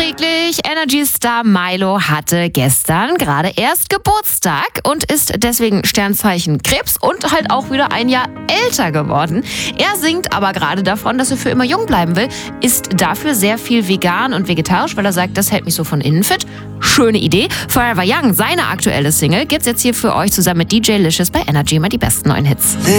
täglich. Energy-Star Milo hatte gestern gerade erst Geburtstag und ist deswegen Sternzeichen Krebs und halt auch wieder ein Jahr älter geworden. Er singt aber gerade davon, dass er für immer jung bleiben will, isst dafür sehr viel vegan und vegetarisch, weil er sagt, das hält mich so von innen fit. Schöne Idee. Forever Young, seine aktuelle Single, gibt's jetzt hier für euch zusammen mit DJ Licious bei Energy, mal die besten neuen Hits.